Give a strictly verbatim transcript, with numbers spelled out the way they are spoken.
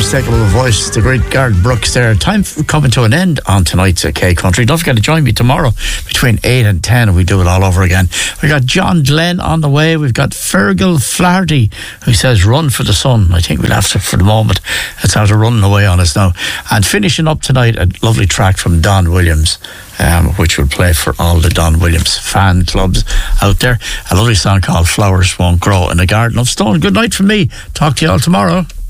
unmistakable voice, the great Garth Brooks there. Time coming to an end on tonight's uh, K Country. Don't forget to join me tomorrow between eight and ten and we do it all over again. We got John Glenn on the way. We've got Fergal Flaherty who says run for the sun. I think we'll have to for the moment. It's out of running away on us now. And finishing up tonight, a lovely track from Don Williams, um, which will play for all the Don Williams fan clubs out there. A lovely song called Flowers Won't Grow in the Garden of Stone. Good night from me. Talk to you all tomorrow.